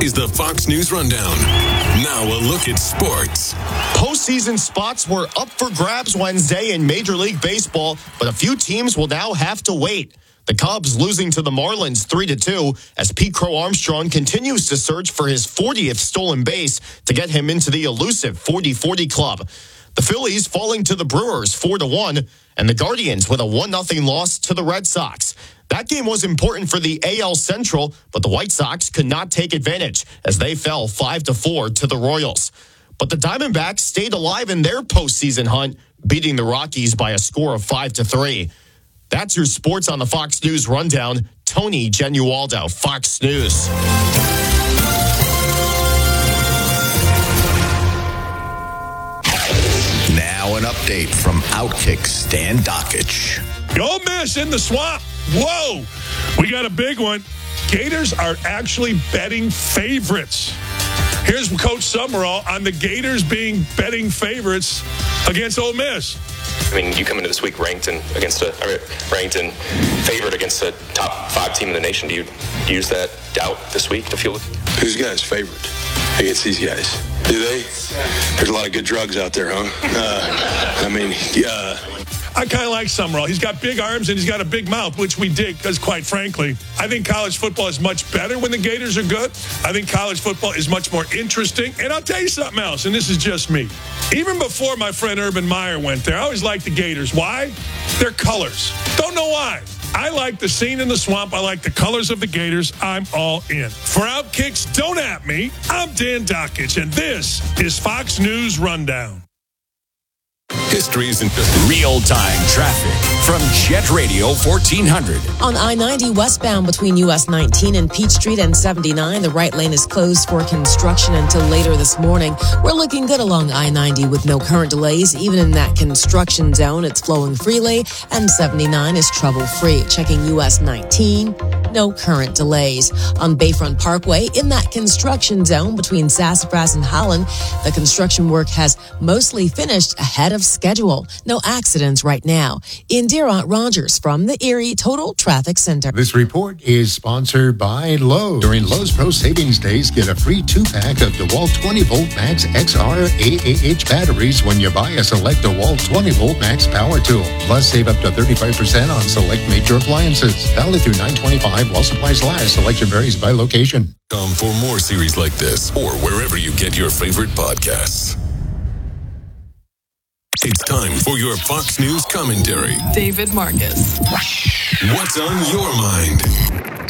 is the Fox News Rundown. Now a look at sports. Postseason spots were up for grabs Wednesday in Major League Baseball, but a few teams will now have to wait. The Cubs losing to the Marlins 3-2 as Pete Crow Armstrong continues to search for his 40th stolen base to get him into the elusive 40-40 club. The Phillies falling to the Brewers 4-1, and the Guardians with a 1-0 loss to the Red Sox. That game was important for the AL Central, but the White Sox could not take advantage as they fell 5-4 to the Royals. But the Diamondbacks stayed alive in their postseason hunt, beating the Rockies by a score of 5-3. That's your sports on the Fox News Rundown. Tony Genualdo, Fox News. Now an update from Outkick Stan Dakich. Ole Miss in the swamp. Whoa, we got a big one. Gators are actually betting favorites. Here's Coach Summerall on the Gators being betting favorites against Ole Miss. I mean, you come into this week ranked and favored against a top 5 team in the nation. Do you use that doubt this week to feel it? Who's guys favored against these guys? Do they? There's a lot of good drugs out there, huh? I kind of like Summerall. He's got big arms and he's got a big mouth, which we dig because, quite frankly, I think college football is much better when the Gators are good. I think college football is much more interesting. And I'll tell you something else, and this is just me. Even before my friend Urban Meyer went there, I always liked the Gators. Why? Their colors. Don't know why. I like the scene in the swamp. I like the colors of the Gators. I'm all in. For Outkicks, don't at me. I'm Dan Dakich, and this is Fox News Rundown. History isn't just Real-time traffic from Jet Radio 1400. On I-90 westbound between US 19 and Peach Street and 79, the right lane is closed for construction until later this morning. We're looking good along I-90 with no current delays. Even in that construction zone, it's flowing freely, and 79 is trouble-free. Checking US 19, no current delays. On Bayfront Parkway, in that construction zone between Sassafras and Holland, the construction work has mostly finished ahead of schedule. No accidents right now. Indira Rogers from the Erie Total Traffic Center. This report is sponsored by Lowe's. During Lowe's Pro Savings Days, get a free 2-pack of DeWalt 20-volt Max XR AAH batteries when you buy a select DeWalt 20-volt Max power tool. Plus, save up to 35% on select major appliances. Valid through 9/25 while supplies last. Selection varies by location. come for more series like this or wherever you get your favorite podcasts. It's time for your Fox News commentary. David Marcus. What's on your mind?